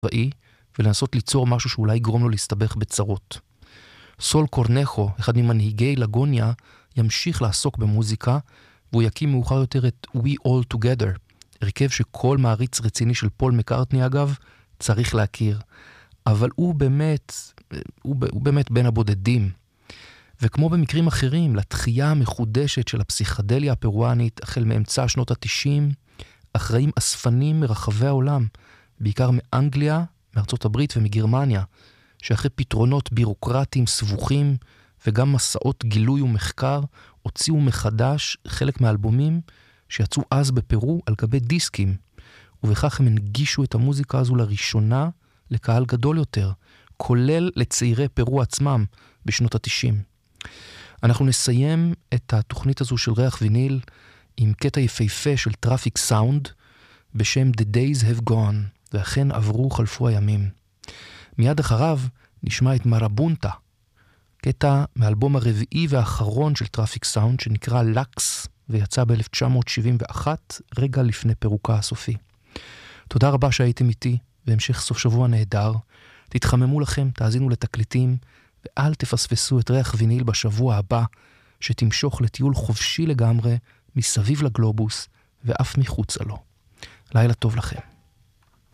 צבאי, ולנסות ליצור משהו שאולי יגרום לו להסתבך בצרות. סול קורנחו, אחד ממנהיגי לגוניה, ימשיך לעסוק במוזיקה, והוא יקים מאוחר יותר את We All Together, הרכב שכל מעריץ רציני של פול מקארטני אגב צריך להכיר. אבל הוא באמת בין הבודדים. וכמו במקרים אחרים, לתחייה המחודשת של הפסיכדליה הפרואנית, החל מאמצע שנות ה-90, אחראים אספנים מרחבי העולם, בעיקר מאנגליה, מארצות הברית ומגרמניה, שאחרי פתרונות בירוקרטיים סבוכים, וגם מסעות גילוי ומחקר, הוציאו מחדש חלק מהאלבומים שיצאו אז בפרו על גבי דיסקים, ובכך הם הנגישו את המוזיקה הזו לראשונה לקהל גדול יותר, כולל לצעירי פרו עצמם בשנות ה-90. אנחנו נסיים את התוכנית הזו של ריח ויניל עם קטע יפהפה של טראפיק סאונד בשם The Days Have Gone, ואכן חלפו הימים. מיד אחריו נשמע את מרבונטה, קטע מאלבום הרביעי והאחרון של טראפיק סאונד שנקרא לקס, ויצא ב-1971, רגע לפני פירוקה הסופי. תודה רבה שהייתם איתי, והמשך סוף שבוע נהדר. תתחממו לכם, תאזינו לתקליטים, ואל תפספסו את ריח ויניל בשבוע הבא, שתמשוך לטיול חופשי לגמרי, מסביב לגלובוס, ואף מחוצה לו. לילה טוב לכם.